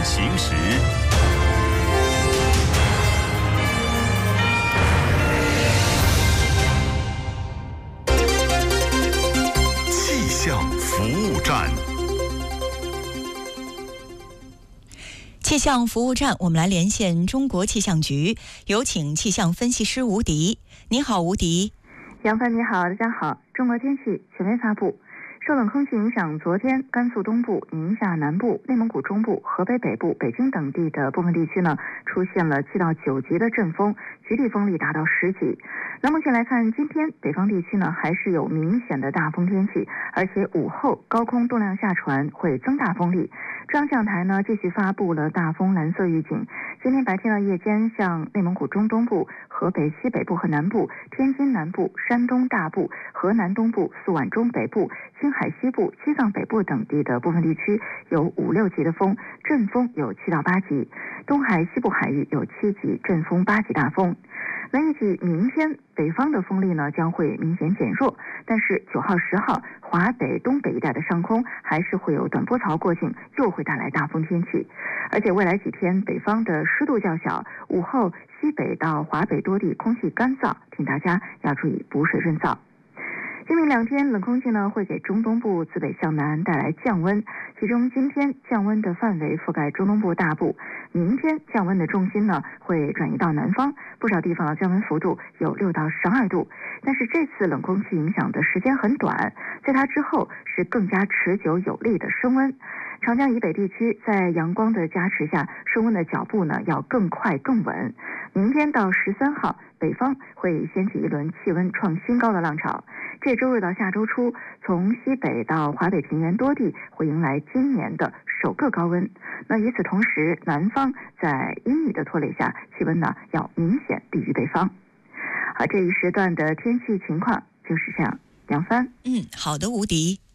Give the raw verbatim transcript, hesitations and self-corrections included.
行时。气象服务站。 气象服务站，我们来连线中国气象局，有请气象分析师吴迪。你好，吴迪。 杨帆你好，大家好。中国天气权威发布，受冷空气影响，昨天甘肃东部、宁夏南部、内蒙古中部、河北北部、北京等地的部分地区呢，出现了七到九级的阵风，局地风力达到十级。那目前来看，今天北方地区呢还是有明显的大风天气，而且午后高空动量下传会增大风力。中央气象台呢继续发布了大风蓝色预警。今天白天到夜间，像内蒙古中东部、河北西北部和南部、天津南部、山东大部、河南东部、肃皖中北部、青海西部、西藏北部等地的部分地区有五六级的风，阵风有七到八级。东海西部海域有七级，阵风八级大风。那预计明天北方的风力呢将会明显减弱，但是九号、十号华北、东北一带的上空还是会有短波槽过境，又会带来大风天气。而且未来几天北方的湿度较小，午后西北到华北多地空气干燥，请大家要注意补水润燥。今明两天冷空气呢会给中东部自北向南带来降温，其中今天降温的范围覆盖中东部大部，明天降温的重心呢会转移到南方，不少地方的降温幅度有六到十二度。但是这次冷空气影响的时间很短，在它之后是更加持久有力的升温。长江以北地区在阳光的加持下，升温的脚步呢要更快更稳。明天到十三号，北方会掀起一轮气温创新高的浪潮。这周日到下周初，从西北到华北平原多地会迎来今年的首个高温。那与此同时，南方在阴雨的拖累下，气温呢要明显低于北方。好，这一时段的天气情况就是这样。杨帆， 嗯，好的，吴迪。